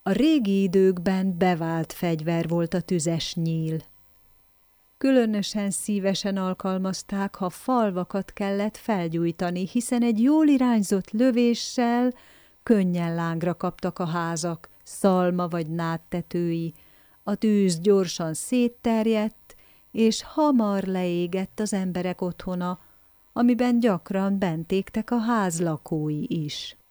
A régi időkben bevált fegyver volt a tüzes nyíl. Különösen szívesen alkalmazták, ha falvakat kellett felgyújtani, hiszen egy jól irányzott lövéssel könnyen lángra kaptak a házak, szalma vagy nádtetői, a tűz gyorsan szétterjedt, és hamar leégett az emberek otthona, amiben gyakran bent égtek a ház lakói is.